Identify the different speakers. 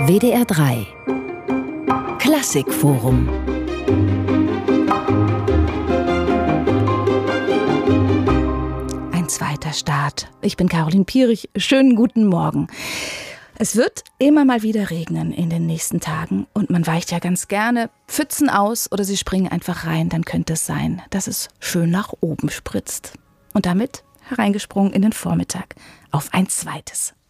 Speaker 1: WDR 3 Klassikforum.
Speaker 2: Ein zweiter Start. Ich bin Caroline Pierich. Schönen guten Morgen. Es wird immer mal wieder regnen in den nächsten Tagen und man weicht ja ganz gerne Pfützen aus oder sie springen einfach rein. Dann könnte es sein, dass es schön nach oben spritzt. Und damit hereingesprungen in den Vormittag auf ein zweites